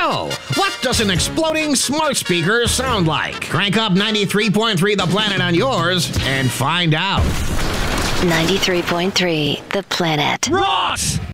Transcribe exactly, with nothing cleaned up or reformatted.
So, what does an exploding smart speaker sound like? Crank up ninety-three point three The Planet on yours and find out. ninety-three point three The Planet. Ross!